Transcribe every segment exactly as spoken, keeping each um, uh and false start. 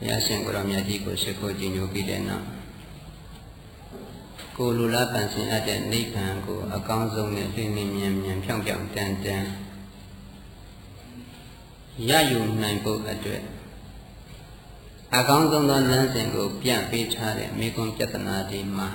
ရရှင်ကိုရောမြတ်ကြီးကိုရှိခိုးကြည်ညိုပြီးတဲ့နောက်ကိုလူလားပန်ဆင်အပ်တဲ့နိဗ္ဗာန်ကိုအကောင်းဆုံးနဲ့လင်းလင်းမြန်မြန်ဖြောင်းဖြောင်းတန်တန်ရယူနိုင်ဖို့အတွက်အကောင်းဆုံးသောလမ်းစဉ်ကိုပြပေးထားတဲ့မိဂုံပြဿနာဒီမှာ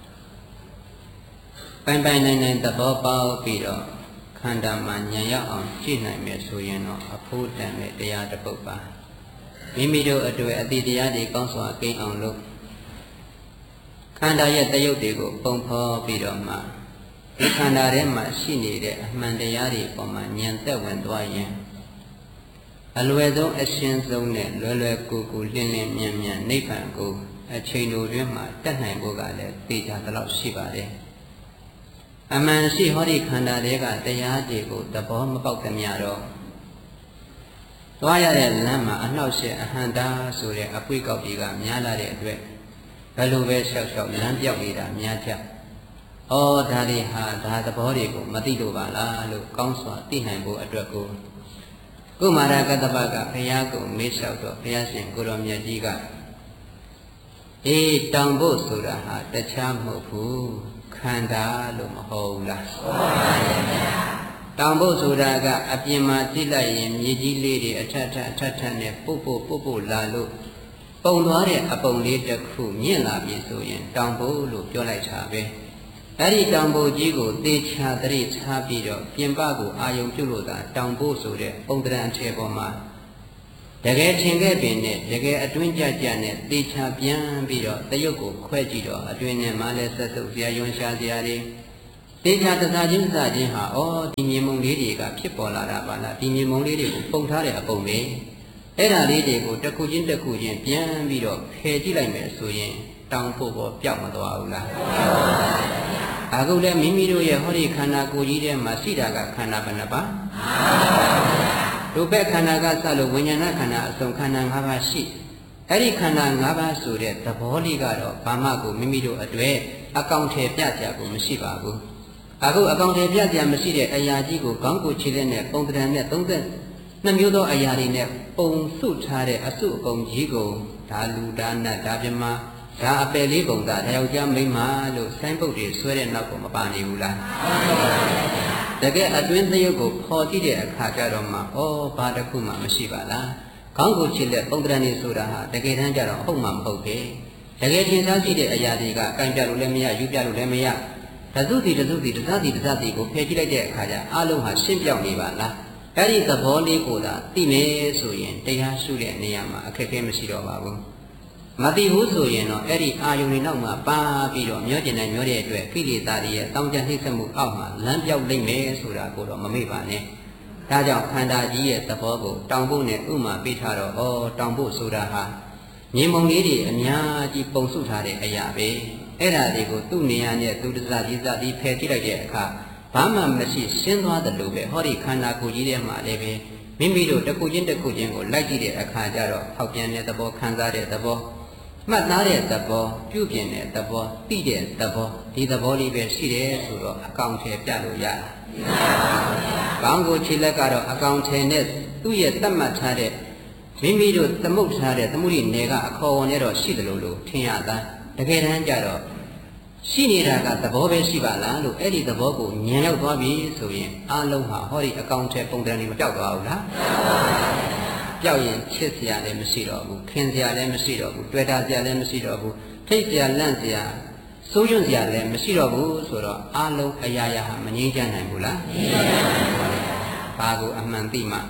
ပိုင်ပိုင်နိုင်နိုင်သဘောပေါက်ပြီးတော့ခန္ဓာမှာဉာဏ်ရောက်အောင်ကြည့်နိုင်မယ်ဆိုရင်တော့အဖို့တန်တဲ့တရားတစ်ပုဒ်ပါမိမိတို့အတွေ့အတိတရားတွေကောင်းစွာကိန်းအောင်လို့ခန္ဓာရဲ့တယုတ်တွေကိုပုံဖော်ပြီးတော့မှဒီခန္ဓာထဲမှာရှိနေတဲ့အမှန်တရားတွေပေါ်မှာဉာဏ်သက်ဝင်သွားရင်အလွယ်ဆုံးအရှင်းဆုံးနဲ့လွယ်လွယ်ကူကူလင်းလင်းမြန်မြန်နိဗ္ဗာန်ကိုအချိန်တိုတွင်မှတက်နိုင်ဖို့ကလည်းသိကြသလောက်ရှိပါတယ်အမှန်ရှိဟောဒီခန္ဓာတွေကတရားတွေကိုသဘောမပေါက်သမျှတော့သွားရတဲ့လမ်းမှာအနှောက်အယှက်အဟံတာဆိုတဲ့အပွေကောက်ကြီးကများလာတဲ့အတွက်ဘယ်လိုပဲလျှောက်လျှောက်လမ်းပြောက်နေတာများကြ။ဩဒါတွေဟာဒါသဘောတွေကိုမသိလို့ပါလားလို့ကောင်းစွာသိနိုင်ဖို့အတွက်ကိုကုမာရကတ္တပကဘုရားကိုမေးလျှောက်တော့ဘုရားရှင်ကိုရောမြတ်ကြီးကအေးတောင်ဖို့ဆိုတာဟာတခြားမဟုတ်ဘူးခန္ဓာလို့မဟုတ်ဘူးလား။ဟုတ်ပါရဲ့ဗျာ။တောင်ဖို့ဆိုတာကအပြင်မှာကြည့်လိုက်ရင်မြေကြီးလေးတွေအထက်ထက်အထက်ထက်နဲ့ပုတ်ပုတ်ပုတ်ပုတ်လာလို့ပုံသွားတဲ့အပုံလေးတစ်ခုမြင့်လာပြီဆိုရင်တောင်ဖို့လို့ပြောလိုက်တာပဲအဲ့ဒီတောင်ဖို့ကြီးကိုသေချာတရိချာပြီးတော့ပြင်ပကိုအာယုံပြုလို့သာတောင်ဖို့ဆိုတဲ့ပုံတရံထဲပေါ်မှာတကယ်ထင်ခဲ့ပင်နဲ့တကယ်အတွင်းကြကြနဲ့သေချာပြန်ပြီးတော့တရုပ်ကိုခွဲကြည့်တော့အတွင်းနဲ့မှလည်းဆက်စုပ်စရာယွန်ရှာစရာတွေသေချာတစားချင်းစားချင်းဟာဩဒီမြေမုံလေးတွေကဖြစ်ပေါ်လာတာပါလားဒီမြေမုံလေးတွေကိုပုံထားတဲ့အပုံပဲအဲ့ဒါလေးတွေကိုတစ်ခုချင်းတစ်ခုချင်းပြန်ပြီးတော့ဖယ်ကြည့်လိုက်မယ်ဆိုရင်တောင်ဖို့ပေါ်ပျောက်မသွားဘူးလားအခုလည်းမိမိတို့ရဲ့ဟောဒီခန္ဓာကိုယ်ကြီးထဲမှာရှိတာကခန္ဓာဘယ်နှပါဒုက္ခခန္ဓာကစလို့ဝိညာဏခန္ဓာအစုံခန္ဓာ၅ပါးရှိအဲ့ဒီခန္ဓာ၅ပါးဆိုတဲ့သဘောလေးကတော့ဘာမှကိုမိမိတို့အတွေ့အကောင်ထည်ပြကြကိုမရှိပါဘူးအခုအကောင်ထည်ပြကြမရှိတဲ့အရာကြီးကိုခေါင်းကိုခြေလက်နဲ့ပုံတံနဲ့သုံးသက်နှစ်မျိုးသောအရာတွေနဲ့ပုံစုထားတဲ့အစုအပုံကြီးကိုဒါလူဒါနတ်ဒါပြမဒါအပယ်လေးပုံသားဒါယောက်ျားမိန်းမလို့ဆိုင်းပုတ်တွေဆွဲတဲ့နောက်ကမပါနေဘူးလားတကယ်အတွင်းသရုပ်ကိုဖော်ကြည့်တဲ့အခါကျတော့မှဩဘာတစ်ခုမှမရှိပါလားခေါင်းကိုချစ်တဲ့ပုံတရံနေဆိုတာဟာတကယ်တမ်းကျတော့ဟုတ်မှမဟုတ်ပဲတကယ်ထင်ရှားရှိတဲ့အရာတွေကကိုင်ပြလို့လည်းမရယူပြလို့လည်းမရတစုစီတစုစီတစစီတစစီကိုဖယ်ကြည့်လိုက်တဲ့အခါကျအလုံးဟာရှင်းပြောက်နေပါလားအဲ့ဒီသဘောလေးကိုသာသိမယ်ဆိုရင်တရားရှုတဲ့နေရာမှာအခက်အခဲမရှိတော့ပါဘူးမသိဘူးဆိုရင်တော့အဲ့ဒီအာယုန်တွေနောက်မှာပါပြီးတော့မျောကျင်တဲ့မျောတဲ့အတွက်ကိလေသာတွေရဲ့တောင်းကြနှိမ့်ဆက်မှုအောက်မှာလမ်းပြောက်လိမ့်မယ်ဆိုတာကိုတော့မမေ့ပါနဲ့ဒါကြောင့်ခန္ဓာကြီးရဲ့သဘောကိုတောင်ဖို့နဲ့ဥမာပေးထားတော့ဩတောင်ဖို့ဆိုတာဟာမြေမုံလေးတွေအများကြီးပုံစုထားတဲ့အရာပဲအဲ့ဒါတွေကိုသူ့နေရာနဲ့သူတစားကြီးစားပြီးဖယ်ကြည့်လိုက်တဲ့အခါဘာမှမရှိရှင်းသွားတယ်လို့ပဲဟောဒီခန္ဓာကိုယ်ကြီးထဲမှာလည်းပဲမိမိတို့တစ်ခုချင်းတစ်ခုချင်းကိုလိုက်ကြည့်တဲ့အခါကျတော့ဟောက်ပြန်တဲ့သဘောခံစားတဲ့သဘောမှတ်သားတဲ့သဘောပြုပြင်တဲ့သဘောသိတဲ့သဘောဒီသဘောလေးပဲရှိတယ်ဆိုတော့အကောင်ထည်ပြလို့ရတာ။ကောင်းကိုခြေလက်ကတော့အကောင်ထည်နဲ့သူ့ရဲ့သတ်မှတ်ထားတဲ့မိမိတို့သမုတ်ထားတဲ့သမှုရိနယ်ကအခေါ်ဝန်နဲ့တော့ရှိတယ်လို့လို့ထင်ရတာတကယ်တမ်းကျတော့ရှိနေတာကသဘောပဲရှိပါလားလို့အဲ့ဒီသဘောကိုဉာဏ်ရောက်သွားပြီဆိုရင်အလုံးဟာဟောဒီအကောင်ထဲပုံတံတွေမပြောက်သွားဘူးလားပြောက်ရင်ချစ်စရာလည်းမရှိတော့ဘူးခင်စရာလည်းမရှိတော့ဘူးတွေ့တာစရာလည်းမရှိတော့ဘူးထိတ်စရာလန့်စရာစိုးရွံ့စရာလည်းမရှိတော့ဘူးဆိုတော့အလုံးအရာရာဟာမငြိမ်းချမ်းနိုင်ဘူးလားမငြိမ်းချမ်းပါဘူးဘာကိုအမှန်သိမှ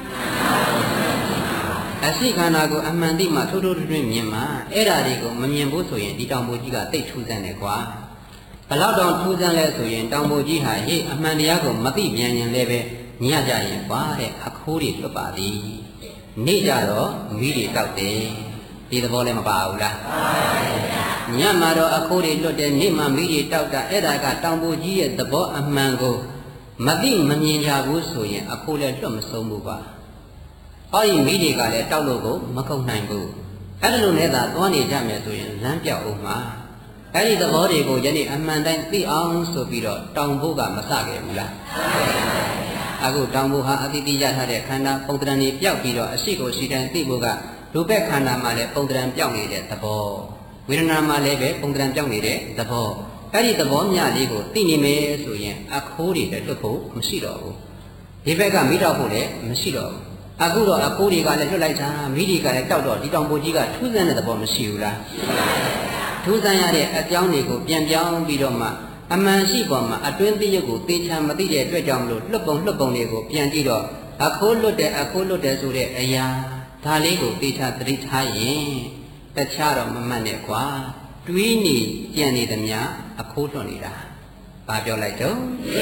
အရှိခန္ဓာကိုအမှန်သိမှထိုးထိုးထွင်းမြင်မှအဲ့ဓာတွေကိုမမြင်ဘူးဆိုရင်ဒီတောင်ပေါ်ကြီးကတိတ်ထူးဆန်းတယ်ကွာဘလောက်တောင်ထူးဆန်းလဲဆိုရင်တောင်ပေါ်ကြီးဟာဟေ့အမှန်တရားကိုမသိမြန်ရင်လည်းပဲညကြရင်ကွာတဲ့အခိုးတွေလွတ်ပါသည်နေ့ကြတော့မိတွေတောက်တယ်ဒီသဘောလည်းမပါဘူးလားညမှာတော့အခိုးတွေလွတ်တယ်နေ့မှာမိတွေတောက်တာအဲ့ဒါကတောင်ပေါ်ကြီးရဲ့သဘောအမှန်ကိုမသိမမြင်ကြဘူးဆိုရင်အခိုးလည်းလွတ်မဆုံးဘူးပါဟောဒီမိတွေကလည်းတောက်လို့ကိုမကုန်နိုင်ဘူးအဲ့ဒါလိုနဲ့သာသွားနေကြမယ်ဆိုရင်လမ်းပြောက်အောင်မှာအဲ့ဒီသဘောတွေကိုယနေ့အမှန်တိုင်းသိအောင်ဆိုပြီးတော့တောင်ဖို့ကမစခဲ့ဘူးလားအခုတောင်ဖို့ဟာအတိတိရထားတဲ့ခန္ဓာပုံတရံတွေပြောက်ပြီးတော့အရှိကိုရှိတိုင်းသိဖို့ကရူပခန္ဓာမှာလည်းပုံသဏ္ဍာန်ပြောင်းနေတဲ့သဘောဝေဒနာမှာလည်းပဲပုံသဏ္ဍာန်ပြောင်းနေတဲ့သဘောအဲ့ဒီသဘောမြလေးကိုသိနေမယ်ဆိုရင်အခိုးတွေလည်းလွတ်ဖို့မရှိတော့ဘူးဒီဘက်ကမိတော့ဖို့လည်းမရှိတော့ဘူးအခုတော့အခိုးတွေကလည်းလွတ်လိုက်တာမိတွေကလည်းတောက်တော့ဒီတောင်ပိုကြီးကထူးဆန်းတဲ့သဘောမရှိဘူးလားထူးဆန်းရတဲ့အကြောင်းတွေကိုပြန်ပြောင်းပြီးတော့မှအမှန်ရှိပေါ်မှာအတွင်းသိရုပ်ကိုသေချာမသိတဲ့အတွက်ကြောင့်မလို့လွတ်ပုံလွတ်ပုံတွေကိုပြန်ကြည့်တော့အခိုးလွတ်တယ်အခိုးလွတ်တယ်ဆိုတဲ့အရာဒါလေးကိုသေချာသတိထားရင်တခြားတော့မမှတ်နဲ့ကွာတွေးနေကြံနေသမျှအခိုးလွတ်နေတာဘာပြောလိုက်တော့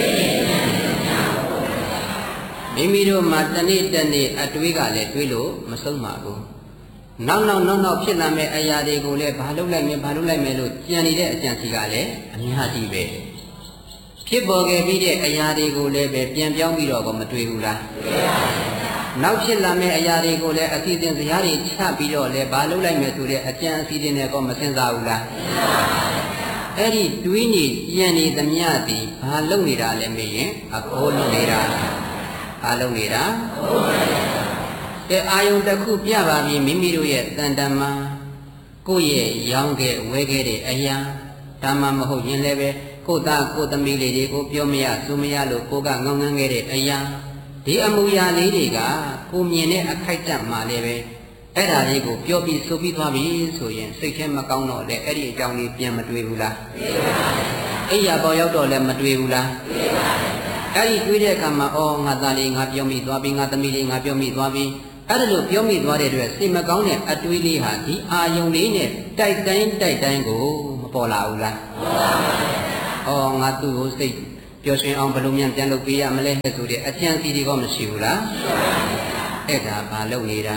မိမိတို့မှာတနေ့တနေ့အတွေးကလည်းတွေးလို့မဆုံးပါဘူးနောက်နောက်နောက်နောက်ဖြစ်လာမဲ့အရာတွေကိုလည်းဘာလုပ်လိုက်မယ်ဘာလုပ်လိုက်မယ်လို့ကြံနေတဲ့အကြံစီကလည်းအများကြီးပဲဖြစ်ပေါ်ခဲ့ပြီးတဲ့အရာတွေကိုလည်းပဲပြန်ပြောင်းပြီးတော့မတွေးဘူးလားနောက်ဖြစ်လာမဲ့အရာတွေကိုလည်းအစီအစဉ်စရာတွေချပြီးတော့လည်းဘာလုပ်လိုက်မယ်ဆိုတဲ့အကြံအစီအစဉ်တွေကိုမစင်စားဘူးလားအဲ့ဒီတွေးနေကြံနေသမျှဒီဘာလုပ်နေတာလဲမေးရင်အခိုးလုပ်နေတာဘာလုပ်နေတာကဲအာယုံတစ်ခုပြပါပြီမိမိတို့ရဲ့တန်တမာကိုယ့်ရဲ့ရောင်းခဲ့ဝဲခဲ့တဲ့အရာဒါမှမဟုတ်ရင်လည်းပဲကိုယ့်သားကိုယ့်သမီးလေးတွေကိုပြောမရဆိုမရလို့ကိုကငောင်းငန်းခဲ့တဲ့အရာဒီအမူအရာလေးတွေကကိုမြင်တဲ့အခိုက်အတန့်မှလည်းပဲအဲ့ဒါလေးကိုပြောပြီးဆိုပြီးသွားပြီဆိုရင်စိတ်ထဲမကောင်းတော့လေအဲ့ဒီအကြောင်းလေးပြန်မတွေးဘူးလားတွေးပါဘူးအိယာပေါ်ရောက်တော့လည်းမတွေးဘူးလားတွေးပါဘူးအဲ့ဒီတွေးတဲ့အခါမှာအော်ငါသားလေးငါပြောမိသွားပြီငါသမီးလေးငါပြောမိသွားပြီအဲ့ဒါလို့ပြောမိသွားတဲ့အတွက်စိတ်မကောင်းတဲ့အတွေးလေးဟာဒီအာယုံလေးနဲ့တိုက်တိုင်းတိုက်တိုင်းကိုမပေါ်လာဘူးလားပေါ်ပါဘူးအော်ငါသူ့ကိုစိတ်ပျော်ရွှင်အောင်ဘယ်လိုများပြန်လုပ်ပေးရမလဲဆိုတဲ့အကြံစီတွေကမရှိဘူးလားအဲ့ဒါဘာလုပ်နေတာ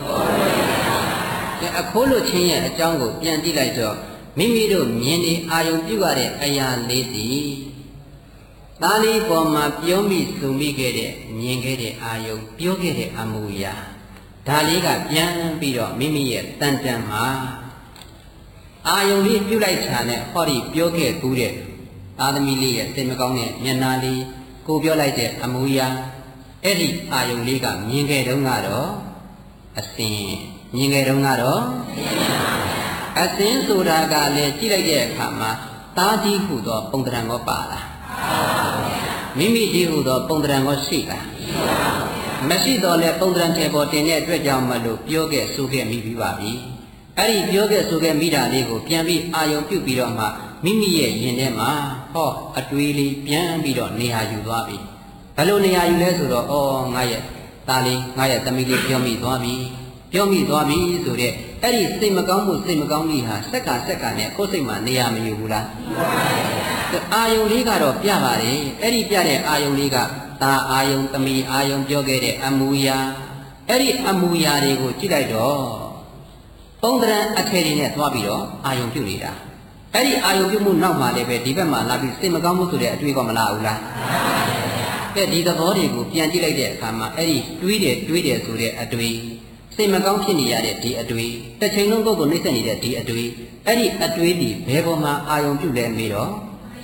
အခိုးလို့ချင်းရဲ့အကြောင်းကိုပြန်ကြည့်လိုက်တော့မိမိတို့မြင်နေအာယုံပြုတ်ရတဲ့အရာလေးစီသားလေးပေါ်မှာပြောမိစုံမိခဲ့တဲ့မြင်ခဲ့တဲ့အာယုံပြောခဲ့တဲ့အမူအရာဒါလေးကပြန်ပြီးတော့မိမိရဲ့တန်တန်မှာအာယုံလေးပြုတ်လိုက်ချာနဲ့ဟောဒီပြောခဲ့ဘူးတဲ့သားသမီးလေးရဲ့စိတ်မကောင်းတဲ့မျက်နှာလေးကိုပြောလိုက်တဲ့အမူအရာအဲ့ဒီအာယုံလေးကမြင်ခဲ့တုန်းကတော့အစင်မြင်ခဲ့တုန်းကတော့အစင်ဆိုတာကလည်းကြည့်လိုက်တဲ့အခါမှာသားကြီးဟုသောပုံသဏ္ဍာန်ကိုပါလားမိမိကြီးဟုသောပုံသဏ္ဍာန်ကိုရှိလားမရှိတော့လဲပုံသဏ္ဍာန်ထဲပေါ်တင်တဲ့အတွက်ကြောင့်မလို့ပြောခဲ့ဆိုခဲ့မိပြီးပါပြီအဲ့ဒီပြောခဲ့ဆိုခဲ့မိတာလေးကိုပြန်ပြီးအာယုံပြုတ်ပြီးတော့မှမိမိရဲ့ရင်ထဲမှာဟောအတွေးလေးပြန်ပြီးတော့နေရာယူသွားပြီဘယ်လိုနေရာယူလဲဆိုတော့အော်ငါရဲ့သားလေးငါရဲ့သမီးလေးပြောမိသွားပြီပြောမိသွားပြီဆိုတဲ့အဲ့ဒီစိတ်မကောင်းမှုစိတ်မကောင်းမှုဟာစက်ကစက်ကနဲ့ကိုယ်စိတ်မှာနေရာမယူဘူးလားအာယုံလေးကတော့ပြပါတယ်အဲ့ဒီပြတဲ့အာယုံလေးကသားအာယုံသမီးအာယုံပြောခဲ့တဲ့အမူအရာအဲ့ဒီအမူအရာတွေကိုကြည့်လိုက်တော့ပုံသဏ္ဍာန်အထည်တွေနဲ့သွားပြီးတော့အာယုံပြုတ်နေတာအဲ့ဒီအာယုံပြုတ်မှုနောက်မှာလည်းပဲဒီဘက်မှာလာပြီးစိတ်မကောင်းမှုဆိုတဲ့အတွေ့အကြုံမလာဘူးလားကဲဒီသဘောတွေကိုပြန်ကြည့်လိုက်တဲ့အခါမှာအဲ့ဒီတွေးတယ်တွေးတယ်ဆိုတဲ့အတွေ့စိတ်မကောင်းဖြစ်နေရတဲ့ဒီအတွေ့တစ်ချိန်လုံးကိုယ်ကိုနှိမ့်ဆက်နေတဲ့ဒီအတွေ့အဲ့ဒီအတွေ့ဒီဘယ်ပေါ်မှာအာယုံပြုတ်လဲမေးတော့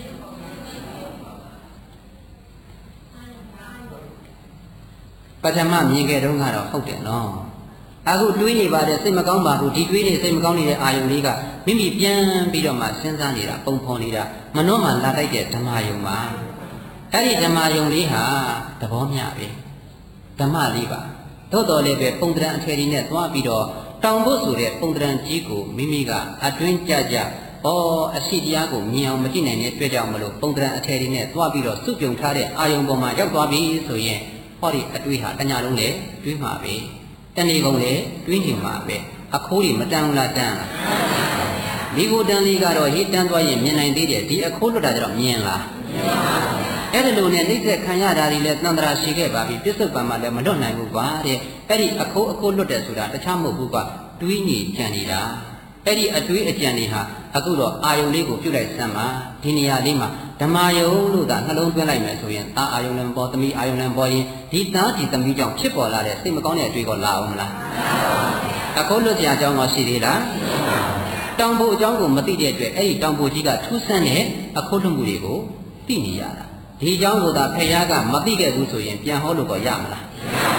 ပထမမြင်ခဲ့တုန်းကတော့ဟုတ်တယ်နော်အခုတွေးနေပါတဲ့စိတ်မကောင်းပါဘူးဒီတွေးနေစိတ်မကောင်းနေတဲ့အာယုံလေးကမိမိပြန်ပြီးတော့မှစဉ်းစားနေတာပုံဖော်နေတာမနှောမှလာတိုက်တဲ့ဓမ္မယုံပါအဲ့ဒီဓမ္မယုံလေးဟာသဘောမျှပဲဓမ္မလေးပါသို့တော်လည်းပဲပုံသဏ္ဍာန်အထည်တွေနဲ့သွားပြီးတော့တောင်ဖို့ဆိုတဲ့ပုံသဏ္ဍာန်ကြီးကိုမိမိကအတွင်းကြကြဩအရှိတရားကိုမြင်အောင်မကြည့်နိုင်တဲ့အတွက်ကြောင့်မလို့ပုံသဏ္ဍာန်အထည်တွေနဲ့သွားပြီးတော့စုပြုံထားတဲ့အာယုံပေါ်မှာရောက်သွားပြီဆိုရင်ဟောဒီအတွေးဟာတညာလုံးလေတွေးမှာပဲတဏီကုံလေတွေးနေမှာပဲအခိုးတွေမတန်းဘူးလားတန်းလားဒီကိုတန်းလေးကတော့ဟိတန်းသွားရင်မြင်နိုင်သေးတယ်ဒီအခိုးလွတ်တာကြတော့မြင်လားမြင်ပါဘူးအဲ့ဒီလိုနဲ့နှိမ့်ဆက်ခံရတာတွေလည်းသံတရာရှိခဲ့ပါပြီပြစ္ဆုတ်ပံမှာလည်းမလွတ်နိုင်ဘူးပါတဲ့အဲ့ဒီအခိုးအခိုးလွတ်တယ်ဆိုတာတခြားမဟုတ်ဘူးကတွေးနေကြံနေတာအဲ့ဒီအတွေးအကြံတွေဟာအခုတော့အာယုံလေးကိုပြုတ်လိုက်စမ်းပါဒီနေရာလေးမှာဓမ္မယုံလို့သာနှလုံးသွင်းလိုက်မယ်ဆိုရင်သားအာယုံလည်းပေါ်သမီးအာယုံလည်းပေါ်ရင်ဒီသားဒီသမီးကြောင့်ဖြစ်ပေါ်လာတဲ့စိတ်မကောင်းတဲ့အတွေးကိုလာအောင်မလားအခုလွတ်ကြအကြောင်းကရှိသေးလားတောင်ဖို့အကြောင်းကိုမသိတဲ့အတွက်အဲ့ဒီတောင်ဖို့ကြီးကထူးဆန်းတဲ့အခုလွတ်မှုတွေကိုသိနေရတာဒီအကြောင်းကိုသာဖခင်ကမသိခဲ့ဘူးဆိုရင်ပြန်ဟောလို့တော့ရမလား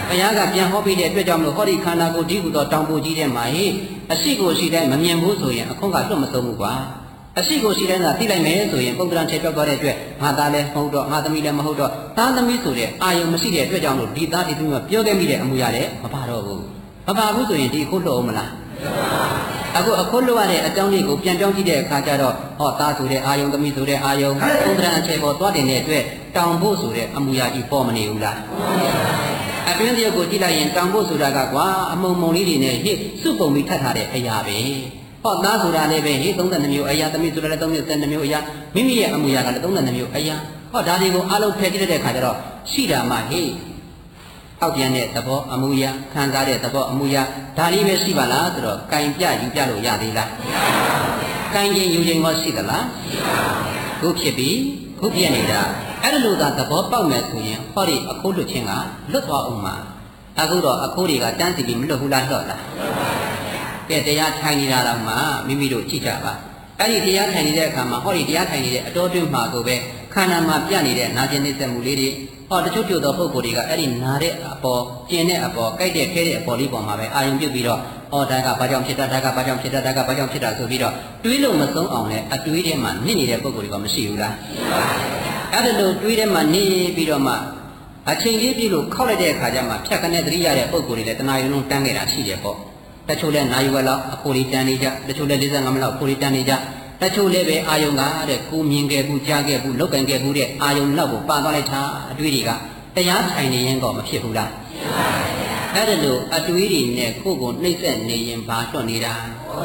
ဘုရားကပြန်ဟောပြီးတဲ့အတွက်ကြောင့်မလို့ဟောဒီခန္ဓာကိုယ်ဒီဟုသောတောင်ပိုကြီးတဲ့မှာဟိအရှိကိုရှိတိုင်းမမြင်ဘူးဆိုရင်အခွင့်ကလွတ်မဆုံးဘူးကွာအရှိကိုရှိတိုင်းသာသိလိုက်မယ်ဆိုရင်ပုံတရံထေပြောက်သွားတဲ့အတွက်ငါသားလည်းမဟုတ်တော့ငါသမီးလည်းမဟုတ်တော့သားသမီးဆိုတဲ့အာယုံမရှိတဲ့အတွက်ကြောင့်လို့ဒီသားဒီသမီးကပြောခဲ့မိတဲ့အမှုရတယ်မပါတော့ဘူးမပါဘူးဆိုရင်ဒီအခုလွတ်အောင်မလားအခုအခုလွတ်ရတဲ့အကြောင်းလေးကိုပြန်ပြောင်းကြည့်တဲ့အခါကျတော့ဟောသားဆိုတဲ့အာယုံသမီးဆိုတဲ့အာယုံပုံတရံအခြေပေါ်သွားတဲ့အတွက်တောင်ဖို့ဆိုတဲ့အမှုရာကြီးပေါ်မနေဘူးလားအတွင်းတရုပ်ကိုကြည့်လိုက်ရင်တောင်ဖို့ဆိုတာကကွာအမုံမုံလေးတွေနဲ့ဟိစုပုံပြီးထပ်ထားတဲ့အရာပဲဟောသားဆိုတာလည်းပဲဟိသုံးဆယ်နှစ်မျိုးအရာသမီးဆိုတာလည်းသုံးဆယ်နှစ်မျိုးအရာမိမိရဲ့အမှုရာကလည်းသုံးဆယ်နှစ်မျိုးအရာဟောဒါတွေကိုအလုံးဖယ်ကြည့်တဲ့အခါကျတော့ရှိတာမှဟိအောက်ပြန်တဲ့သဘောအမှုရာခံစားတဲ့သဘောအမှုရာဒါလေးပဲရှိပါလားဆိုတော့ကင်ပြယူပြလို့ရသေးလားကင်ချင်းယူချင်းရောရှိသလားခုဖြစ်ပြီးခုပြနေတာအဲ့ဒါလို့သာသဘောပေါက်မယ်ဆိုရင်ဟောဒီအခိုးလွတ်ခြင်းကလွတ်သွားအောင်မှာအခုတော့အခိုးတွေကတန်းစီပြီးမလွတ်ဘူးလားလွတ်လားကဲတရားထိုင်နေတာတော့မှမိမိတို့ကြည့်ကြပါအဲ့ဒီတရားထိုင်နေတဲ့အခါမှာဟောဒီတရားထိုင်နေတဲ့အတော်တွင်းမှာကိုပဲခန္ဓာမှာပြနေတဲ့နာကျင်နေသက်မှုလေးတွေဟောတချို့ချို့သောပုဂ္ဂိုလ်တွေကအဲ့ဒီနာတဲ့အပေါ်ကျင်တဲ့အပေါ်ကြိုက်တဲ့ခဲတဲ့အပေါ်လေးပေါ်မှာပဲအာယုံပြုတ်ပြီးတော့ဟောဒါကဘာကြောင့်ဖြစ်တာဒါကဘာကြောင့်ဖြစ်တာဒါကဘာကြောင့်ဖြစ်တာဆိုပြီးတော့တွေးလို့မဆုံးအောင်နဲ့အတွေးထဲမှာနစ်နေတဲ့ပုဂ္ဂိုလ်တွေကမရှိဘူးလားအဲ့ဒါလို့တွေးထဲမှာနေပြီးတော့မှအချိန်လေးပြည့်လို့ခောက်လိုက်တဲ့အခါကျမှဖြတ်ကနေသတိရတဲ့ပုဂ္ဂိုလ်တွေလည်းတဏှာယုံလုံးတန်းခဲ့တာရှိတယ်ပေါ့တချို့လည်းနာယူဝက်လောက်အဖိုးလေးတန်းနေကြတချို့လည်း၄၅မိနစ်လောက်အဖိုးလေးတန်းနေကြတချို့လည်းပဲအာယုံကတဲ့ကိုမြင်ခဲ့ဘူးကြားခဲ့ဘူးလောက်ကန်ခဲ့ဘူးတဲ့အာယုံလောက်ကိုပါသွားလိုက်တာအတွေးတွေကတရားထိုင်နေရင်တော့မဖြစ်ဘူးလားအဲ့ဒါလို့အတွေးတွေနဲ့ကိုယ့်ကိုနှိမ့်ဆက်နေရင်ဘာတွန့်နေတာ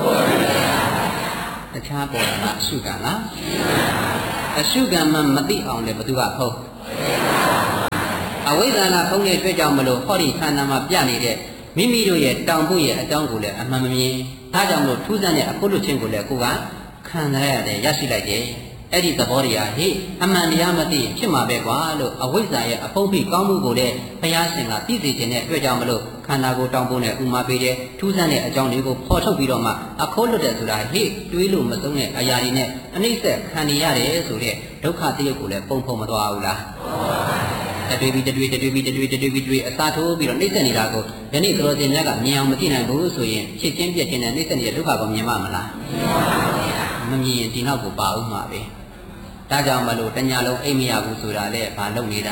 တခြားပေါ်တာအရှုကံလားအရှုကံမှမသိအောင်လည်းဘသူကဖုံးအဝိဇ္ဇာနာဖုံးတဲ့အတွက်ကြောင့်မလို့ဟောဒီခန္ဓာမှာပြနေတဲ့မိမိတို့ရဲ့တောင်ဖို့ရဲ့အကြောင်းကိုလည်းအမှန်မမြင်ဒါကြောင့်မလို့ထူးဆန်းတဲ့အခုလွတ်ခြင်းကိုလည်းကိုကခံရရတယ်ရရှိလိုက်တယ်အဲ့ဒီသဘောတရားဟိအမှန်တရားမသိဖြစ်မှာပဲကွာလို့အဝိဇ္ဇာရဲ့အဖုံးဖိကောင်းမှုကိုလည်းဘုရားရှင်ကသိစေခြင်းနဲ့အတွက်ကြောင့်မလို့ခန္ဓာကိုယ်တောင်ဖို့နဲ့ဥမာပေးတဲ့ထူးဆန်းတဲ့အကြောင်းလေးကိုဖော်ထုတ်ပြီးတော့မှအခုလွတ်တယ်ဆိုတာဟိတွေးလို့မဆုံးတဲ့အရာတွေနဲ့အနှိမ့်ဆက်ခံရရတယ်ဆိုတဲ့ဒုက္ခတရုပ်ကိုလည်းပုံဖုံမသွားဘူးလားတတွေးပြီးတတွေးတတွေးပြီးတတွေးတတွေးပြီးတတွေးအသာထိုးပြီးတော့နှိမ့်ဆက်နေတာကိုယနေ့သတော်စင်များကမြင်အောင်မသိနိုင်ဘူးဆိုရင်ဖြစ်ချင်းပြက်ချင်းနဲ့နှိမ့်ဆက်နေတဲ့ဒုက္ခကိုမြင်မှမလားမမြင်ရင်ဒီနောက်ကိုပါဦးမှာပဲဒါကြောင့်မလို့တညာလုံးအိမ်မရဘူးဆိုတာလေဘာလုပ်နေတာ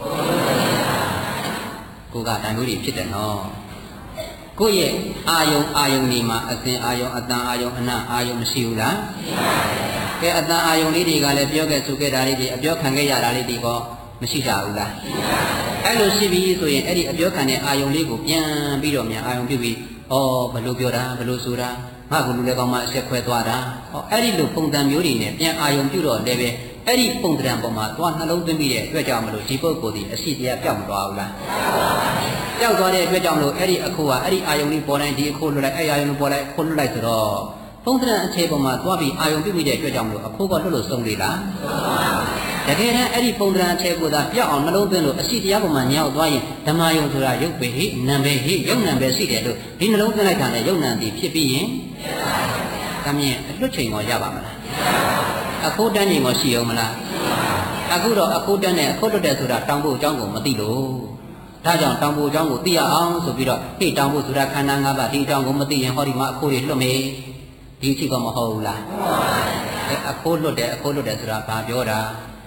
ကိုကတန်ဖိုးတွေဖြစ်တယ်နော်ကိုရဲ့အာယုံအာယုံဒီမှာအစဉ်အာယုံအတန်အာယုံအနံ့အာယုံမရှိဘူးလားကဲအတန်အာယုံလေးတွေကလည်းပြောခဲ့ဆိုခဲ့တာလေးတွေအပြောခံခဲ့ရတာလေးတွေကမရှိကြဘူးလားအဲ့လိုရှိပြီဆိုရင်အဲ့ဒီအပြောခံတဲ့အာယုံလေးကိုပြန်ပြီးတော့မြန်အာယုံပြုပြီးဩဘလို့ပြောတာဘလို့ဆိုတာငါကလူလည်းကောင်းမှအဆက်ခွဲသွားတာဟောအဲ့ဒီလိုပုံစံမျိုးတွေနဲ့ပြန်အာယုံပြုတော့လည်းပဲအဲ့ဒီပုံစံပေါ်မှာသွားနှလုံးသွင်းပြီးတဲ့အတွက်ကြောင့်မလို့ဒီပုဂ္ဂိုလ်ဒီအရှိတရားပြောက်မသွားဘူးလားပြောက်သွားတဲ့အတွက်ကြောင့်မလို့အဲ့ဒီအခုကအဲ့ဒီအာယုံလေးပေါ်တိုင်းဒီအခုလွတ်လိုက်အဲ့အာယုံလေးပေါ်လိုက်ခုလွတ်လိုက်ဆိုတော့ပုံစံအခြေပေါ်မှာသွားပြီးအာယုံပြုပြီးတဲ့အတွက်ကြောင့်မလို့အခုကလွတ်လို့ဆုံးသေးလားတကယ်တမ်းအဲ့ဒီပုံစံအခြေကိုသာပြောက်အောင်နှလုံးသွင်းလို့အရှိတရားပေါ်မှာညောက်သွားရင်ဓမ္မယုံဆိုတာရုပ်ပဲဟိနာမ်ပဲဟိယုံနာမ်ပဲရှိတယ်လို့ဒီနှလုံးသွင်းလိုက်တာနဲ့ယုံနာမ်ဒီဖြစ်ပြီးရင်ကမြင်အလွတ်ချိန်ရောရပါမလားအခုတန်းချိန်ရောရှိအောင်မလားအခုတော့အခုတန်းနဲ့အခုလွတ်တယ်ဆိုတာတောင်ဖို့အကြောင်းကိုမသိလို့ဒါကြောင့်တောင်ဖို့အကြောင်းကိုသိရအောင်ဆိုပြီးတော့ဟိတောင်ဖို့ဆိုတာခန္ဓာ၅ပါးဒီအကြောင်းကိုမသိရင်ဟောဒီမှာအခုတွေလွတ်မေဒီအဖြစ်ကမဟုတ်ဘူးလားအခုလွတ်တယ်အခုလွတ်တယ်ဆိုတာဘာပြောတာ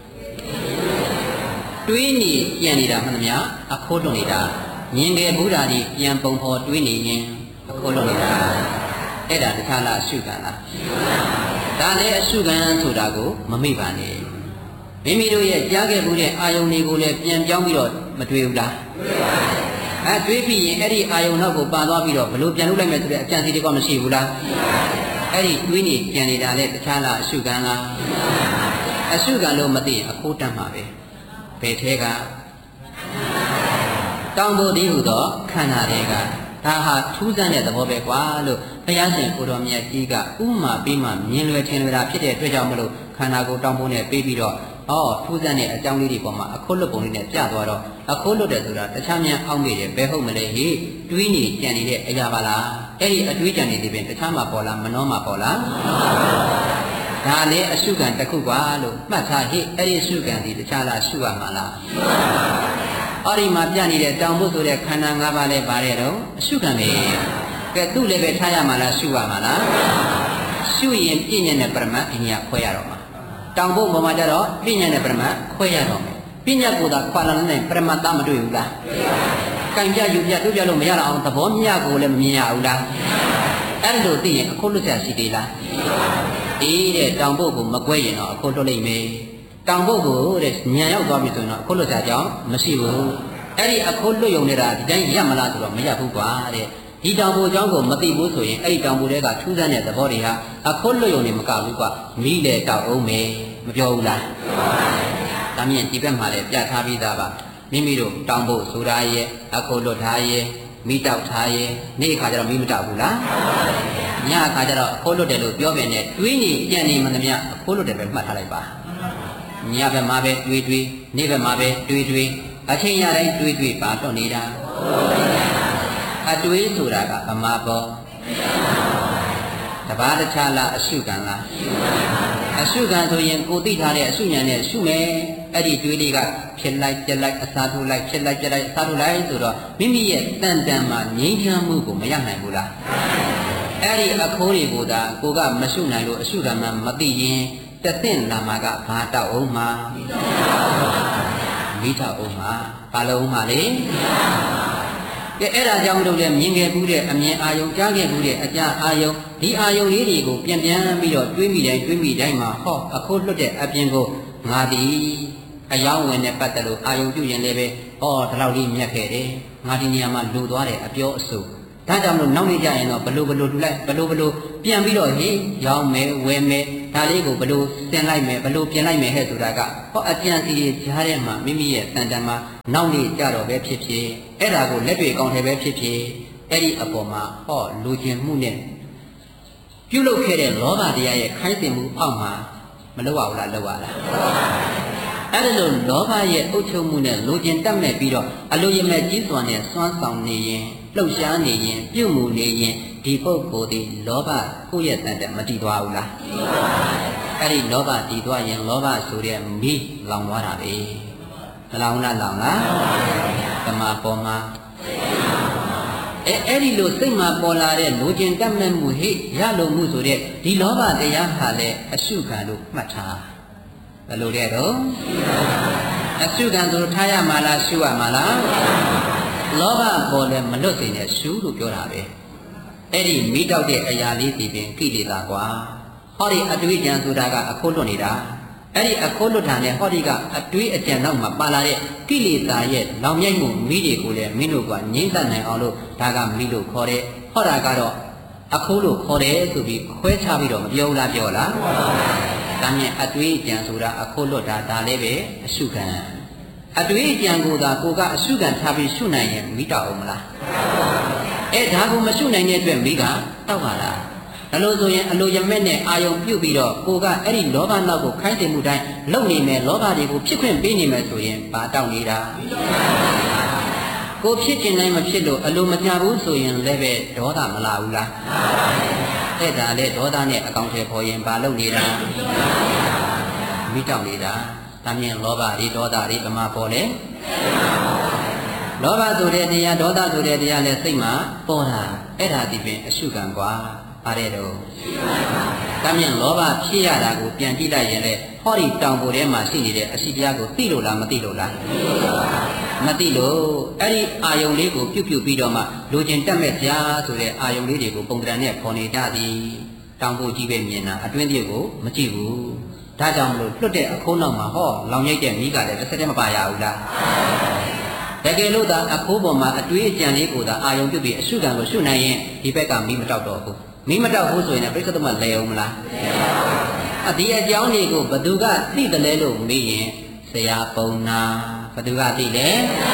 တွေးနေပြန်နေတာမှန်သမျှအခုလွတ်နေတာမြင်ခဲ့ဘူးတာဒီပြန်ပုံဖော်တွေးနေရင်အခုလွတ်နေတာအဲ့ဒါတခြားလားအရှုခံလားဒါလည်းအရှုခံဆိုတာကိုမမေ့ပါနဲ့မိမိတို့ရဲ့ကြားခဲ့ဘူးတဲ့အာယုန်တွေကိုလည်းပြန်ပြောင်းပြီးတော့မတွေးဘူးလားအဲတွေးပြီးရင်အဲ့ဒီအာယုန်နောက်ကိုပါသွားပြီးတော့ဘလို့ပြန်လုပ်လိုက်မယ်ဆိုတဲ့အကြံစီတွေကမရှိဘူးလားအဲ့ဒီတွေးနေပြန်နေတာလည်းတခြားလားအရှုခံလားအရှုခံလို့မသိရင်အခိုးတတ်မှာပဲဘယ်ထဲကတောင်ဖို့ဒီဟုသောခန္ဓာတွေကဒါဟာထူးဆန်းတဲ့သဘောပဲကွာလို့ဘုရားရှင်ကိုတော်မြတ်ကြီးကဥမာပြီးမှမြင်လွယ်ထင်လွယ်တာဖြစ်တဲ့အတွက်ကြောင့်မလို့ခန္ဓာကိုယ်တောင်ဖို့နဲ့ပြီးပြီးတော့ဩထူးဆန်းတဲ့အကြောင်းလေးတွေပေါ်မှာအခိုးလွတ်ပုံလေးနဲ့ပြသွားတော့အခိုးလွတ်တယ်ဆိုတာတခြားများအောက်မေ့တယ်ဘယ်ဟုတ်မလဲဟိတွေးနေကြံနေတဲ့အရာပါလားအဲ့ဒီအတွေးကြံနေသည်ပင်တခြားမှာပေါ်လားမနှောမှာပေါ်လားဒါလည်းအရှုခံတစ်ခုပါလို့မှတ်ထားဟိအဲ့ဒီအရှုခံဒီတခြားလားရှုရမှာလားအော်ဒီမှာပြနေတဲ့တောင်ဖို့ဆိုတဲ့ခန္ဓာ၅ပါးလဲပါတယ်တော့အရှုခံပဲကဲသူ့လည်းပဲထားရမှာလားရှုရမှာလားရှုရင်ပြည့်ညက်တဲ့ပရမတ်အင်းကြီးခွဲရတော့မှာတောင်ဖို့ပေါ်မှာကြတော့ပြည့်ညက်တဲ့ပရမတ်ခွဲရတော့မယ်ပြည့်ညက်ကိုသာခွာလာတဲ့ပရမတ်သားမတွေ့ဘူးလားကံကြယူပြတို့ပြလို့မရတော့အောင်သဘောမြတ်ကိုလည်းမမြင်ရဘူးလားအဲ့လိုသိရင်အခုလွတ်ချက်ရှိသေးလားအေးတဲ့တောင်ဖို့ကိုမကွဲရင်တော့အခုလွတ်လိမ့်မယ်တောင်ဖို့ကိုတဲ့ညံရောက်သွားပြီဆိုရင်တော့အခုလွတ်ချက်ကြောင့်မရှိဘူးအဲ့ဒီအခုလွတ်ယုံနေတာဒီတိုင်းရမလားဆိုတော့မရဘူးကွာတဲ့ဒီတောင်ဖို့เจ้าကိုမသိဘူးဆိုရင်အဲ့ဒီတောင်ဖို့တွေကထူးဆန်းတဲ့သဘောတွေဟာအခုလွတ်ယုံနေမကဘူးကွာမိလေတောက်အောင်မယ်မပြောဘူးလားဒါမြင်ဒီဘက်မှာလည်းပြထားပြီးသားပါမိမိတို့တောင်ဖို့ဆိုတာရဲ့အခုလွတ်ထားရဲ့မိတောက်ထားရဲ့နေ့အခါကျတော့မိမတောက်ဘူးလားညအခါကျတော့အခုလွတ်တယ်လို့ပြောပြန်တယ်တွေးနေကြံနေမှသမျှအခုလွတ်တယ်ပဲမှတ်ထားလိုက်ပါညဘက်မှာပဲတွေးတွေးနေ့ဘက်မှာပဲတွေးတွေးအချိန်ရတိုင်းတွေးတွေးပါတော့နေတာအတွေးဆိုတာကဗမာပေါ်တပါးတခြားလားအရှုခံလားအရှုခံဆိုရင်ကိုသိထားတဲ့အရှုဉာဏ်နဲ့ရှုမယ်အဲ့ဒီတွေးလေးကဖြစ်လိုက်ပြက်လိုက်အစားထိုးလိုက်ဖြစ်လိုက်ပြက်လိုက်အစားထိုးလိုက်ဆိုတော့မိမိရဲ့တန်တန်မှာငြိမ်းချမ်းမှုကိုမရနိုင်ဘူးလားအဲ့ဒီအခိုးတွေကိုသာကိုကမရှုနိုင်လို့အရှုခံမှမသိရင်တသင့်လာမှာကဘာတောက်အောင်မှာမိတောက်အောင်မှာဘာလုံးမှာလေကဲအဲ့ဒါကြောင့်တို့လည်းမြင်ခဲ့ဘူးတဲ့အမြင်အာယုံကြားခဲ့ဘူးတဲ့အကြအာယုံဒီအာယုံလေးတွေကိုပြန်ပြန်ပြီးတော့တွေးမိတိုင်းတွေးမိတိုင်းမှာဟောအခုလွတ်တဲ့အပြင်ကိုငါဒီအယောင်းဝင်နဲ့ပတ်သက်လို့အာယုံပြုရင်လည်းပဲဟောဒီလောက်လေးမြတ်ခဲ့တယ်ငါဒီနေရာမှာလူသွားတယ်အပြောအဆိုဒါကြောင့်မလို့နောက်နေ့ကျရင်တော့ဘလို့ဘလို့တူလိုက်ဘလို့ဘလို့ပြန်ပြီးတော့ဟေးရောင်းမယ်ဝယ်မယ်ဒါလေးကိုဘလို့တင်လိုက်မယ်ဘလို့ပြင်လိုက်မယ်ဟဲ့ဆိုတာကဟောအကြံစီကြားထဲမှာမိမိရဲ့တန်တန်မှာနောက်နေ့ကြတော့ပဲဖြစ်ဖြစ်အဲ့ဒါကိုလက်တွေကောင်းတယ်ပဲဖြစ်ဖြစ်အဲ့ဒီအပေါ်မှာဟောလူချင်းမှုနဲ့ပြုလုပ်ခဲ့တဲ့လောဘတရားရဲ့ခိုင်းတင်မှုအောက်မှာမလုပ်ရဘူးလားလုပ်ရလားအဲ့ဒါလို့လောဘရဲ့အုပ်ချုပ်မှုနဲ့လူချင်းတက်မဲ့ပြီးတော့အလိုရမဲ့ကြီးစွာနဲ့စွမ်းဆောင်နေရင်လှုပ်ရှားနေရင်ပြုမှုနေရင်ဒီပုဂ္ဂိုလ်ဒီလောဘကိုယ့်ရဲ့တန်တက်မတည်သွားဘူးလားအဲ့ဒီလောဘတည်သွားရင်လောဘဆိုတဲ့မိလောင်သွားတာပဲမလောင်လားလောင်လားဓမ္မပေါ်မှာအဲအဲ့ဒီလိုစိတ်မှာပေါ်လာတဲ့လူချင်းတက်မဲ့မှုဟိရလိုမှုဆိုတဲ့ဒီလောဘတရားဟာလည်းအရှုခံလို့မှတ်ထားဘယ်လိုတဲ့တော့အရှုခံဆိုထားရမှာလားရှုရမှာလားလောဘပေါ်လည်းမလွတ်စေနဲ့ရှုလို့ပြောတာပဲအဲ့ဒီမိတောက်တဲ့အရာလေးဒီပင်ကိလေသာကွာဟောဒီအတွေးကြံဆိုတာကအခုလွတ်နေတာအဲ့ဒီအခုလွတ်တာနဲ့ဟောဒီကအတွေးအကြံနောက်မှာပါလာတဲ့ကိလေသာရဲ့လောင်မြိုက်မှုမိတွေကိုလည်းမင်းတို့ကငြိမ့်သက်နိုင်အောင်လို့ဒါကမိလို့ခေါ်တယ်ဟောတာကတော့အခုလို့ခေါ်တယ်ဆိုပြီးခွဲခြားပြီးတော့မပြောလားပြောလားဒါမြင်အတွေးကြံဆိုတာအခုလွတ်တာဒါလည်းပဲအရှုခံအတွေးကြံကိုသာကိုကအရှုခံထားပြီးရှုနိုင်ရင်မိတောက်အောင်မလားအဲဒါကိုမရှုနိုင်တဲ့အတွက်မိကတောက်ပါလားဒါလို့ဆိုရင်အလိုရမဲ့နဲ့အာယုံပြုတ်ပြီးတော့ကိုကအဲ့ဒီလောဘနောက်ကိုခိုင်းတင်မှုတိုင်းလုံနေမယ်လောဘတွေကိုဖြစ်ခွင့်ပေးနေမယ်ဆိုရင်ဘာတောက်နေတာကိုဖြစ်ကျင်တိုင်းမဖြစ်လို့အလိုမကြဘူးဆိုရင်လည်းပဲဒေါသမလာဘူးလားအဲ့ဒါလေဒေါသနဲ့အကောင်ထဲပေါ်ရင်ဘာလုပ်နေတာမိတောက်နေတာဒါမြင်လောဘတွေဒေါသတွေဗမာပေါ်လေလောဘဆိုတဲ့တရားဒေါသဆိုတဲ့တရားလည်းစိတ်မှာပေါ်တာအဲ့ဒါဒီပင်အရှုခံကွာအားတဲ့တော့ဒါမြင်လောဘဖြစ်ရတာကိုပြန်ကြည့်လိုက်ရင်လေဟောဒီတောင်ပေါ်ထဲမှာရှိနေတဲ့အရှိတရားကိုသိလို့လားမသိလို့လားမသိလို့အဲ့ဒီအာယုံလေးကိုပြုတ်ပြုတ်ပြီးတော့မှလူချင်းတက်မဲ့ကြားဆိုတဲ့အာယုံလေးတွေကိုပုံတံနဲ့ပေါ်နေကြသည်တောင်ပေါ်ကြီးပဲမြင်တာအတွင်းတည်းကိုမကြည့်ဘူးဒါကြောင့်မလို့လွတ်တဲ့အခိုးနောက်မှာဟောလောင်ရိပ်တဲ့မိကလည်းတစ်စက်တည်းမပါရဘူးလားတကယ်လို့သာအခိုးပေါ်မှာအတွေးအကြံလေးကိုသာအာယုံပြုတ်ပြီးအရှုခံကိုရှုနိုင်ရင်ဒီဘက်ကမိမတောက်တော့ဘူးမိမတောက်ဘူးဆိုရင်ပြိဿသမလဲအောင်မလားအဒီအကြောင်းလေးကိုဘသူကသိတယ်လဲလို့မေးရင်ဆရာပုံနာဘသူကသိလဲ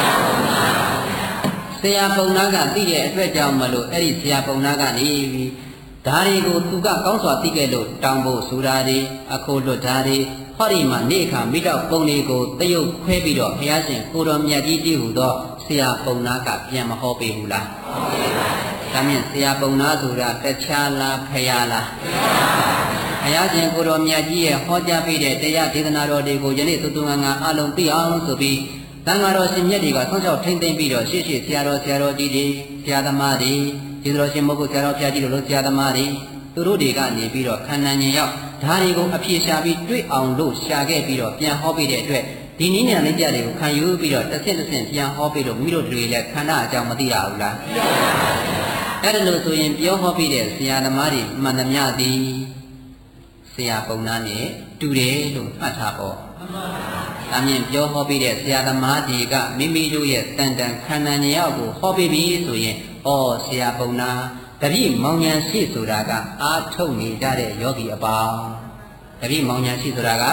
ဆရာပုံနာကသိတဲ့အတွက်ကြောင့်မလို့အဲ့ဒီဆရာပုံနာကနေပြီးဒါတွေကိုသူကကောင်းစွာသိခဲ့လို့တောင်းဖို့ဆိုတာတွေအခုလွတ်ဓာတွေဟောဒီမှာနေခါမိတော့ပုံတွေကိုတရုပ်ခွဲပြီးတော့ဘုရားရှင်ကိုတော်မြတ်ကြီးတည်ဟူသောဆရာပုံနာကပြန်မဟောပေးဘူးလားဒါမြင်ဆရာပုံနာဆိုတာတခြားလားဖရာလားဘုရားရှင်ကိုတော်မြတ်ကြီးရဲ့ဟောကြားပေးတဲ့တရားဒေသနာတော်တွေကိုယနေ့သုတ္တငါငါအလုံးသိအောင်ဆိုပြီးတတန်ဃာတော်ရှင်မြတ်တွေကဆောင်းချောက်ထိမ့်သိမ့်ပြီးတော့ရှေ့ရှေ့ဆရာတော်ဆရာတော်ကြီးတွေဆရာသမားတွေကျေးဇူးတော်ရှင်မဟုတ်ဆရာတော်ဖျားကြီးတို့လို့ဆရာသမားတွေသူတို့တွေကနေပြီးတော့ခန္ဓာဉာဏ်ရောက်ဓာတွေကိုအပြေရှာပြီးတွေ့အောင်လို့ရှာခဲ့ပြီးတော့ပြန်ဟောပေးတဲ့အတွက်ဒီနည်းဉာဏ်လေးပြတွေကိုခံယူပြီးတော့တစ်ဆင့်တစ်ဆင့်ပြန်ဟောပေးလို့မိတို့တွေလည်းခန္ဓာအကြောင်းမသိရဘူးလားအဲ့ဒါလို့ဆိုရင်ပြောဟောပြီးတဲ့ဆရာသမားတွေမှန်သမျှသည်ဆရာပုံနာနဲ့တူတယ်လို့မှတ်ထားပေါ့အမြင်ပြောဟောပြီးတဲ့ဆရာသမားတွေကမိမိတို့ရဲ့တန်တန်ခန္ဓာဉာဏ်ရောက်ကိုဟောပေးပြီးဆိုရင်ဩဆရာပုံနာတပည့်မောင်ညာရှိဆိုတာကအာထုတ်နေကြတဲ့ယောဂီအပေါင်းတပည့်မောင်ညာရှိဆိုတာက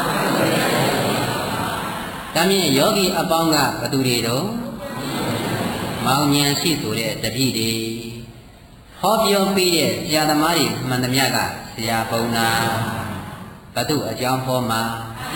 ဒါမြင်ယောဂီအပေါင်းကဘသူတွေတော့မောင်ညာရှိဆိုတဲ့တပည့်တွေဟောပြောပြီးတဲ့ဆရာသမားတွေမှန်သမျှကဆရာပုံနာဘသူအကြောင်းဟောမှာ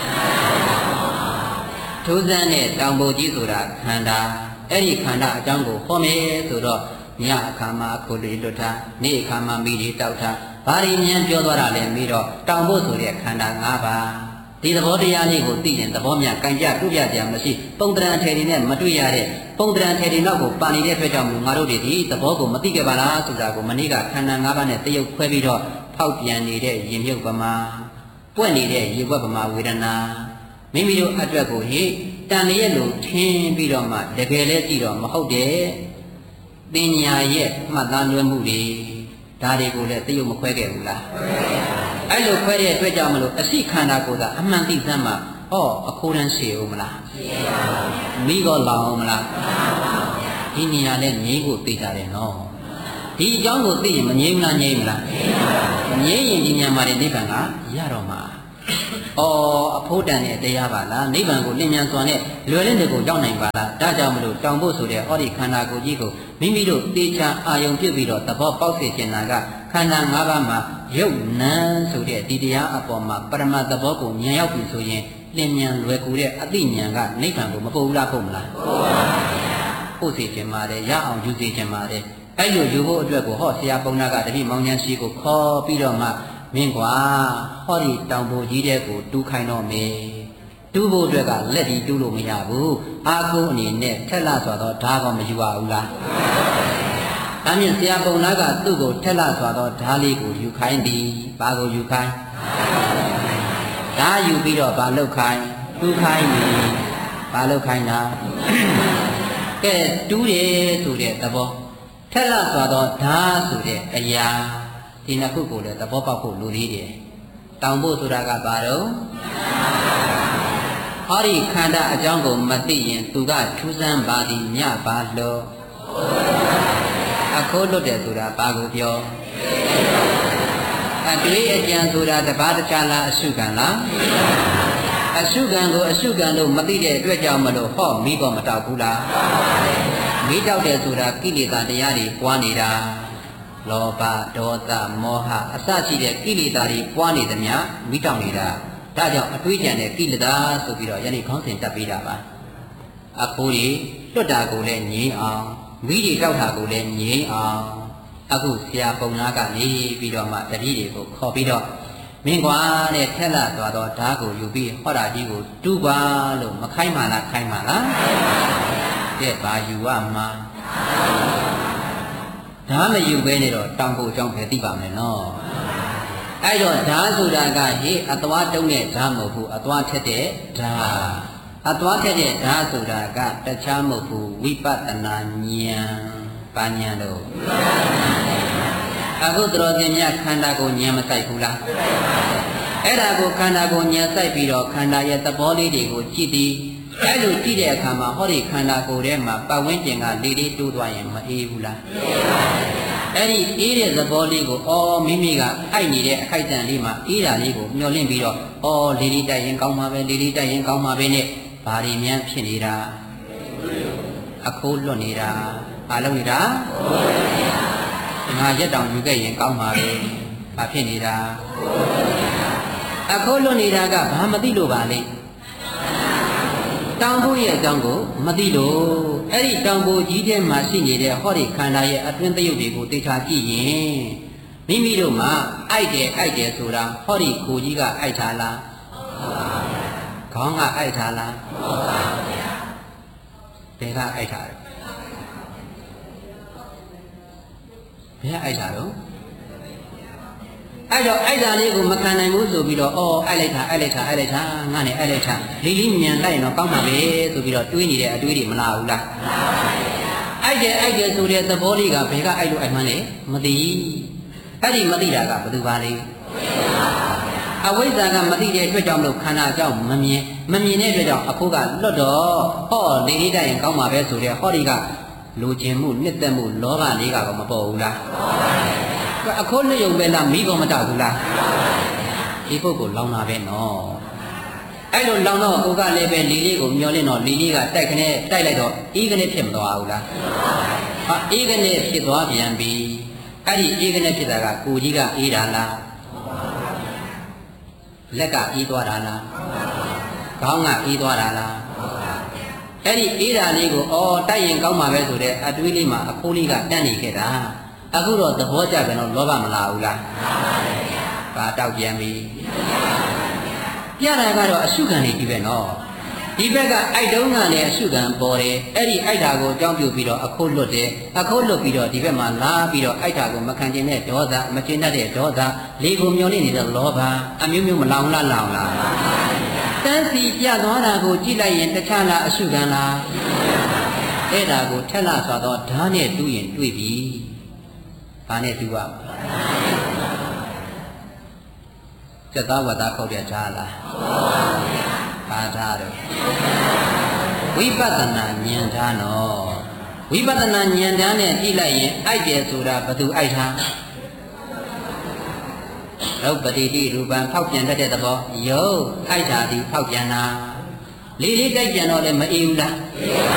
ထူးဆန်းတဲ့တောင်ပေါ်ကြီးဆိုတာခန္ဓာအဲ့ဒီခန္ဓာအကြောင်းကိုဟောမယ်ဆိုတော့ညအခါမှာအခုလေးလွတ်ထားနေ့အခါမှာမိတွေတောက်ထားဘာတွေဉာဏ်ပြောသွားတာလဲပြီးတော့တောင်ဖို့ဆိုတဲ့ခန္ဓာ၅ပါးဒီသဘောတရားလေးကိုသိရင်သဘောများကံကြတွေ့ပြကြမရှိပုံတရံထေရီနဲ့မတွေ့ရတဲ့ပုံတရံထေရီနောက်ကိုပါနေတဲ့အတွက်ကြောင့်ငါတို့တွေဒီသဘောကိုမသိခဲ့ပါလားဆိုတာကိုမနေ့ကခန္ဓာ၅ပါးနဲ့တရုပ်ခွဲပြီးတော့ဖောက်ပြန်နေတဲ့ရင်မြုပ်ပမာပွက်နေတဲ့ရေပွက်ပမာဝေဒနာမိမိတို့အတွက်ကိုဟိတန်လျက်လိုထင်းပြီးတော့မှတကယ်လဲကြည့်တော့မဟုတ်တဲ့ပညာရဲ့မှတ်သားလွယ်မှုတွေဒါတွေကိုလည်းတရုပ်မခွဲခဲ့ဘူးလားအဲ့လိုခွဲတဲ့အတွက်ကြောင့်မလို့အစိခန္ဓာကိုယ်သာအမှန်သိစမ်းမှာဟောအခိုးတန်းရှည်ဦးမလားမိကောလောင်အောင်မလားဒီနေရာလဲငြိမ်းကိုသိကြတယ်နော်ဒီအကြောင်းကိုသိရင်မငြိမ်းလားငြိမ်းမလားငြိမ်းရင်ဒီညမှာနိဗ္ဗာန်ကရတော့မှာအော်အဖိုးတန်တဲ့တရားပါလားနိဗ္ဗာန်ကိုလင်းမြန်စွာနဲ့လွယ်လင်းတဲ့ကိုရောက်နိုင်ပါလားဒါကြောင့်မလို့တောင်ဖို့ဆိုတဲ့ဟောဒီခန္ဓာကိုယ်ကြီးကိုမိမိတို့သေချာအာယုံပြုပြီးတော့သဘောပေါက်စေချင်တာကခန္ဓာ၅ပါးမှာရုပ်နာမ်ဆိုတဲ့ဒီတရားအပေါ်မှာပရမတ်သဘောကိုဉာဏ်ရောက်ပြီဆိုရင်လင်းမြန်လွယ်ကူတဲ့အသိဉာဏ်ကနိဗ္ဗာန်ကိုမပို့ဘူးလားပို့မလားပို့ပါဘူးပို့စေချင်ပါတယ်ရအောင်ယူစေချင်ပါတယ်အဲ့လိုယူဖို့အတွက်ကိုဟောဆရာပုံနာကတတိမောင်ဉာဏ်ရှိကိုခေါ်ပြီးတော့မှမင်းကွာဟောဒီတောင်ပေါ်ကြီးတဲ့ကိုတူးခိုင်းတော့မယ်တူးဖို့အတွက်ကလက်ဒီတူးလို့မရဘူးအာကုအနေနဲ့ထက်လာဆိုတော့ဓာကောမယူရဘူးလားဒါမြင်ဆရာပုံနာကသူ့ကိုထက်လာဆိုတော့ဓာလေးကိုယူခိုင်းသည်ဘာကိုယူခိုင်းဓာယူပြီးတော့ဘာလုပ်ခိုင်းတူးခိုင်းသည်ဘာလုပ်ခိုင်းတာကဲတူးတယ်ဆိုတဲ့သဘောထက်လာဆိုတော့ဓာဆိုတဲ့အရာဒီနှစ်ခုကိုလည်းသဘောပေါက်ဖို့လိုသေးတယ်တောင်ဖို့ဆိုတာကဘာတော့ဟောဒီခန္ဓာအကြောင်းကိုမသိရင်သူကထူးဆန်းပါသည်ညပါလို့အခိုးလွတ်တယ်ဆိုတာဘာကိုပြောအတွေ့အကြံဆိုတာတပါးတခြားလားအရှုခံလားအရှုခံကိုအရှုခံလို့မသိတဲ့အတွက်ကြောင့်မလို့ဟောမိကောမတောက်ဘူးလားမိတောက်တယ်ဆိုတာကိလေသာတရားတွေပွားနေတာလောဘဒေါသမောဟအစရှိတဲ့ကိလေသာတွေပွားနေသမျှမိတောက်နေတာဒါကြောင့်အတွေးကြံတဲ့ကိလေသာဆိုပြီးတော့ယနေ့ခေါင်းစဉ်တက်ပေးတာပါအဖိုးကြီးလွတ်တာကိုလည်းငြိမ်းအောင်မိတွေတောက်တာကိုလည်းငြိမ်းအောင်အခုဆရာပုံနာကနေပြီးတော့မှတတိတွေကိုခေါ်ပြီးတော့မင်းကွာတဲ့ထက်လာသွားတော့ဓာကိုယူပြီးဟောတာကြီးကိုတူးပါလို့မခိုင်းပါလားခိုင်းပါလားတဲ့ဘာယူရမှာဓာမယူပဲနေတော့တောင်ဖို့အကြောင်းပဲသိပါမယ်နော်အဲ့တော့ဓာဆိုတာကဟေ့အသွားတုံးတဲ့ဓာမဟုတ်ဘူးအသွားထက်တဲ့ဓာအသွားထက်တဲ့ဓာဆိုတာကတခြားမဟုတ်ဘူးဝိပဿနာဉာဏ်ပါဉာဏ်တော့အခုတော်တင်မြခန္ဓာကိုဉာဏ်မဆိုင်ဘူးလားအဲ့ဒါကိုခန္ဓာကိုဉာဏ်ဆိုင်ပြီးတော့ခန္ဓာရဲ့သဘောလေးတွေကိုကြည့်ပြီးအဲ့လိုကြည့်တဲ့အခါမှာဟောဒီခန္ဓာကိုယ်ထဲမှာပတ်ဝန်းကျင်ကလေလေးတိုးသွားရင်မအေးဘူးလားအဲ့ဒီအေးတဲ့သဘောလေးကိုအော်မိမိကအိုက်နေတဲ့အခိုက်အတန့်လေးမှာအေးတာလေးကိုမျောလင့်ပြီးတော့အော်လေလေးတိုက်ရင်ကောင်းမှာပဲလေလေးတိုက်ရင်ကောင်းမှာပဲနဲ့ဘာတွေများဖြစ်နေတာအခိုးလွတ်နေတာဘာလုပ်နေတာငါရက်တောင်ယူခဲ့ရင်ကောင်းမှာပဲဘာဖြစ်နေတာအခိုးလွတ်နေတာကဘာမသိလို့ပါလဲတောင်ဖို့ရဲ့အကြောင်းကိုမသိလို့အဲ့ဒီတောင်ဖို့ကြီးထဲမှာရှိနေတဲ့ဟောဒီခန္ဓာရဲ့အတွင်းသရုပ်တွေကိုသိချာကြည့်ရင်မိမိတို့မှာအိုက်တယ်အိုက်တယ်ဆိုတာဟောဒီကိုကြီးကအိုက်ထားလားခေါင်းကအိုက်ထားလားဘယ်ကအိုက်တာလဲဘယ်ကအိုက်တာတော့အဲ့တော့အိုက်တာလေးကိုမခံနိုင်ဘူးဆိုပြီးတော့အော်အိုက်လိုက်တာအိုက်လိုက်တာအိုက်လိုက်တာငါနဲ့အိုက်လိုက်တာလီလီမြန်လိုက်ရင်တော့ကောင်းပါပဲဆိုပြီးတော့တွေးနေတဲ့အတွေးတွေမလာဘူးလားအိုက်တယ်အိုက်တယ်ဆိုတဲ့သဘောလေးကဘယ်ကအိုက်လို့အိုက်မှန်းလဲမသိအဲ့ဒီမသိတာကဘယ်သူပါလဲအဝိဇ္ဇာကမသိတဲ့အတွက်ကြောင့်မလို့ခန္ဓာကြောင့်မမြင်မမြင်တဲ့အတွက်ကြောင့်အဖိုးကလွတ်တော့ဟောလီလီတိုက်ရင်ကောင်းပါပဲဆိုတဲ့ဟောဒီကလူချင်းမှုနှစ်သက်မှုလောဘလေးကတော့မပေါ်ဘူးလားအခိုးနှစ်ယုံပဲလားမိကောမတောက်ဘူးလားဒီပုဂ္ဂိုလ်လောင်တာပဲနော်အဲ့လိုလောင်တော့ကိုကလည်းပဲလီလေးကိုမျောလင်းတော့လီလေးကတိုက်ခနဲ့တိုက်လိုက်တော့ဤကနေဖြစ်မသွားဘူးလားဟာဤကနေဖြစ်သွားပြန်ပြီအဲ့ဒီဤကနေဖြစ်တာကကိုကြီးကအေးတာလားလက်ကအေးသွားတာလားခေါင်းကအေးသွားတာလားအဲ့ဒီအေးတာလေးကိုအော်တိုက်ရင်ကောင်းမှာပဲဆိုတဲ့အတွေးလေးမှာအခိုးလေးကတန်းနေခဲ့တာအခုတော့သဘောကျပြန်တော့လောဘမလာဘူးလားပါတောက်ပြန်ပြီပြတာကတော့အရှုခံနေပြီပဲနော်ဒီဘက်ကအိုက်တုံးကလည်းအရှုခံပေါ်တယ်အဲ့ဒီအိုက်တာကိုအကြောင်းပြုပြီးတော့အခိုးလွတ်တယ်အခိုးလွတ်ပြီးတော့ဒီဘက်မှာလာပြီးတော့အိုက်တာကိုမခံကျင်တဲ့ဒေါသမကျင်တတ်တဲ့ဒေါသလေးကိုမျောနေနေတဲ့လောဘအမျိုးမျိုးမလောင်လားလောင်လားတန်းစီပြသွားတာကိုကြည့်လိုက်ရင်တခြားလားအရှုခံလားအဲ့ဒါကိုထက်လာဆိုတော့ဓာတ်နဲ့တူးရင်တွေ့ပြီဘာနဲ့တူးရမလဲစက်သားဝတ်သားခောက်တဲ့ဓာတ်လားဘာဓာတ်တော့ဝိပဿနာဉာဏ်ဓာတ်နော်ဝိပဿနာဉာဏ်ဓာတ်နဲ့ကြည့်လိုက်ရင်အိုက်တယ်ဆိုတာဘယ်သူအိုက်တာရုပ်ပတိတိရူပံဖောက်ပြန်တတ်တဲ့သဘောယုတ်အိုက်တာဒီဖောက်ပြန်တာလေးလေးတိုက်ပြန်တော့လည်းမအေးဘူးလား